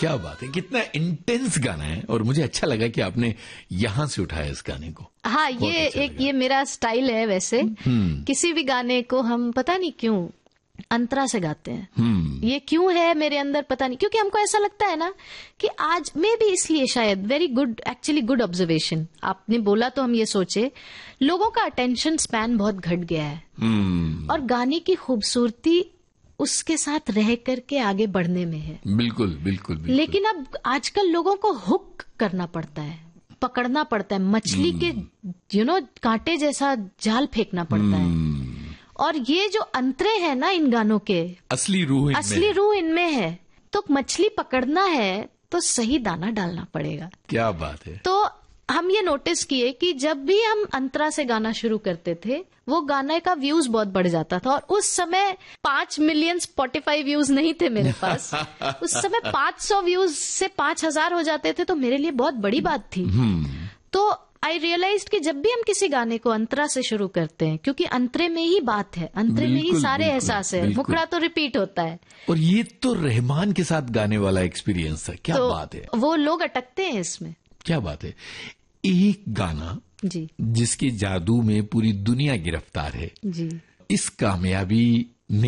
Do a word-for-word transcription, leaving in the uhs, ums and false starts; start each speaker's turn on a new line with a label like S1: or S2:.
S1: क्या बात है, कितना इंटेंस गाना है। और मुझे अच्छा लगा कि आपने यहां से उठाया इस गाने को।
S2: हाँ, ये
S1: अच्छा
S2: एक ये मेरा स्टाइल है वैसे। किसी भी गाने को हम पता नहीं क्यों अंतरा से गाते हैं। ये क्यों है मेरे अंदर पता नहीं, क्योंकि हमको ऐसा लगता है ना कि आज में भी, इसलिए शायद very good, actually good observation आपने बोला, तो हम ये सोचे लोगों का अटेंशन स्पैन बहुत घट गया है और गाने की खूबसूरती उसके साथ रह करके आगे बढ़ने में है।
S1: बिल्कुल बिल्कुल, बिल्कुल।
S2: लेकिन अब आजकल लोगों को हुक करना पड़ता है, पकड़ना पड़ता है, मछली के यू नो कांटे जैसा जाल फेंकना पड़ता है। और ये जो अंतरे हैं ना इन गानों के, असली रूह असली रूह इनमें है। तो मछली पकड़ना है तो सही दाना डालना पड़ेगा।
S1: क्या बात है।
S2: तो हम ये नोटिस किए कि जब भी हम अंतरा से गाना शुरू करते थे, वो गाने का व्यूज बहुत बढ़ जाता था। और उस समय पांच मिलियन स्पॉटिफाई व्यूज नहीं थे मेरे पास। उस समय पांच सौ व्यूज से पांच हजार हो जाते थे, तो मेरे लिए बहुत बड़ी बात थी। तो आई रियलाइज्ड कि जब भी हम किसी गाने को अंतरा से शुरू करते हैं, क्योंकि अंतरे में ही बात है, अंतरे में ही सारे एहसास है, मुखड़ा तो रिपीट होता है।
S1: और ये तो रहमान के साथ गाने वाला एक्सपीरियंस था। क्या तो बात है।
S2: वो लोग अटकते हैं इसमें।
S1: क्या बात है। एक गाना
S2: जी,
S1: जिसके जादू में पूरी दुनिया गिरफ्तार है
S2: जी,
S1: इस कामयाबी